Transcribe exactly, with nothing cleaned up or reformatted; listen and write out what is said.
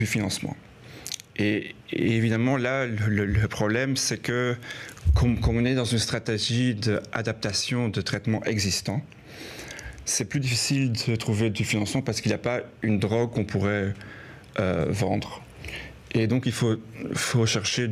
du financement. Et, et évidemment, là, le, le problème, c'est que comme, comme on est dans une stratégie d'adaptation de traitements existants, c'est plus difficile de trouver du financement parce qu'il n'y a pas une drogue qu'on pourrait euh, vendre. Et donc, il faut, faut chercher